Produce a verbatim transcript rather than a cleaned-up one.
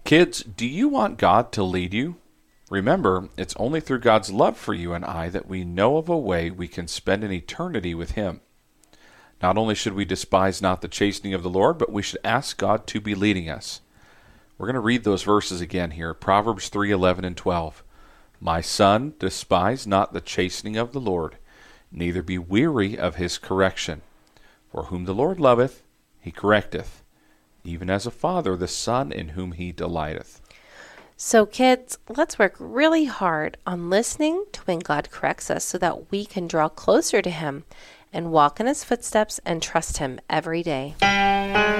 Kids, do you want God to lead you? Remember, it's only through God's love for you and I that we know of a way we can spend an eternity with Him. Not only should we despise not the chastening of the Lord, but we should ask God to be leading us. We're going to read those verses again here, Proverbs three, eleven and twelve. My son, despise not the chastening of the Lord, neither be weary of his correction. For whom the Lord loveth, he correcteth, even as a father the son in whom he delighteth. So kids, let's work really hard on listening to when God corrects us so that we can draw closer to Him and walk in His footsteps and trust Him every day.